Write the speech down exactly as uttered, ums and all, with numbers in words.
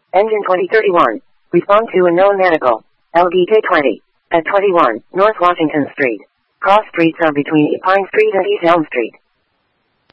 Engine twenty thirty-one. Respond to unknown medical. L D K twenty. At twenty-one, North Washington Street. Cross streets are between East Pine Street and East Elm Street.